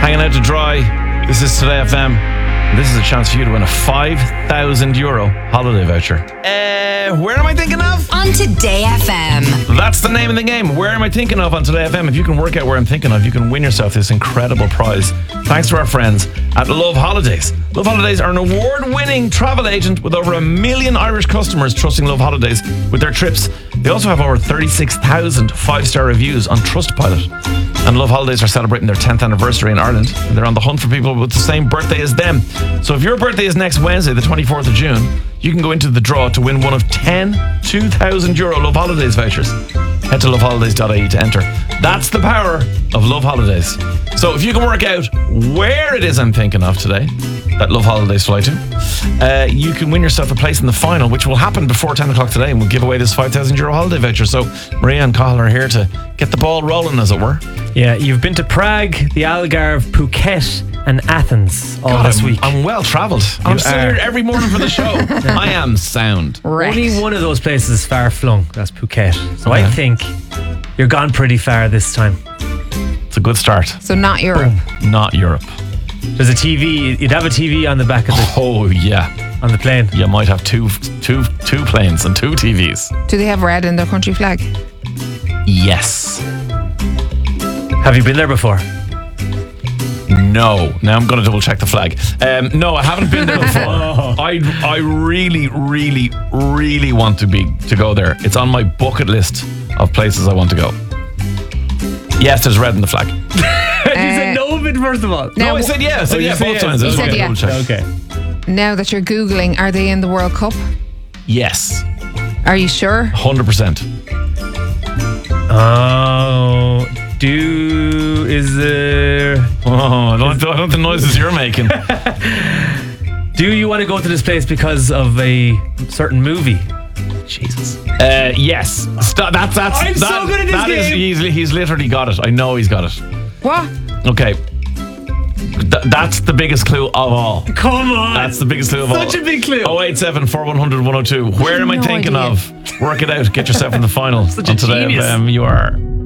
hanging out to dry. This is Today FM. This is a chance for you to win a €5,000 holiday voucher. Where am I thinking of? On Today FM. That's the name of the game. Where am I thinking of on Today FM? If you can work out where I'm thinking of, you can win yourself this incredible prize. Thanks to our friends at Love Holidays. Love Holidays are an award-winning travel agent with over 1 million Irish customers trusting Love Holidays with their trips. They also have over 36,000 five-star reviews on Trustpilot. And Love Holidays are celebrating their 10th anniversary in Ireland. And they're on the hunt for people with the same birthday as them. So if your birthday is next Wednesday, the 24th of June, you can go into the draw to win one of 10 €2,000 Love Holidays vouchers. Head to loveholidays.ie to enter. That's the power of Love Holidays. So if you can work out where it is I'm thinking of today, that Love Holidays fly to, you can win yourself a place in the final, which will happen before 10 o'clock today, and we'll give away this €5,000 holiday voucher. So Maria and Cathal are here to get the ball rolling, as it were. Yeah, you've been to Prague, the Algarve, Phuket and Athens all this week. I'm well travelled. I'm still here every morning for the show. I am sound. Right. Only one of those places is far flung. That's Phuket. So I think you're gone pretty far this time. It's a good start. So not Europe. Not Europe. There's a TV. You'd have a TV on the back of the Oh, yeah. on the plane. You might have two planes and 2 TVs. Do they have red in their country flag? Yes. Have you been there before? No. Now I'm going to double check the flag. No, I haven't been there before. I really, really, really want to go there. It's on my bucket list of places I want to go. Yes, there's red in the flag. You said no bit first of all. No, I said yeah. I said yeah both times. I You just said wanted to yeah. double check. Okay. Now that you're Googling, are they in the World Cup? Yes. Are you sure? 100%. Oh, is there? Oh, I don't like the noises you're making. Do you want to go to this place because of a certain movie? Jesus. Yes. That's I'm so good at this game. He's literally got it. I know he's got it. What? Okay. That's the biggest clue of all. Come on. That's the biggest clue of all. Such a big clue. 087 410 102. Where am I no thinking idea. of? Work it out. Get yourself in the final. Such a on Today genius. FM. You are